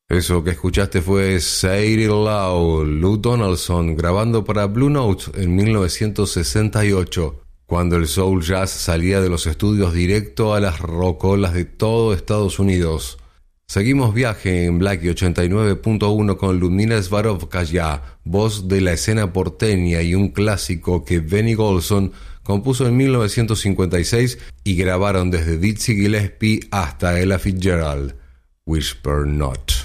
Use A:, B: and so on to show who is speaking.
A: Eso que escuchaste fue Say It Loud, Lou Donaldson, grabando para Blue Note en 1968, cuando el soul jazz salía de los estudios directo a las rocolas de todo Estados Unidos. Seguimos viaje en Blackie 89.1 con Ludmila Swarovskaya, voz de la escena porteña y un clásico que Benny Golson compuso en 1956 y grabaron desde Dizzy Gillespie hasta Ella Fitzgerald, Whisper Not.